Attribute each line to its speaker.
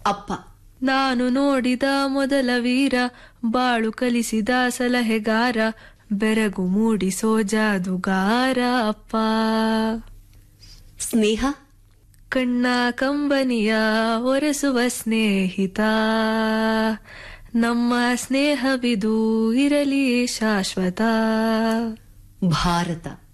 Speaker 1: ಅಪ್ಪ.
Speaker 2: ನಾನು ನೋಡಿದ ಮೊದಲ ವೀರ, ಬಾಳು ಕಲಿಸಿದ ಸಲಹೆಗಾರ, ಬೆರಗು ಮೂಡಿಸೋ ಜಾದುಗಾರ ಅಪ್ಪ.
Speaker 1: ಸ್ನೇಹ.
Speaker 2: ಕಣ್ಣ ಕಂಬನಿಯ ಒರೆಸುವ ಸ್ನೇಹಿತ, ನಮ್ಮ ಸ್ನೇಹವಿದು ಇರಲಿ ಶಾಶ್ವತ.
Speaker 1: ಭಾರತ.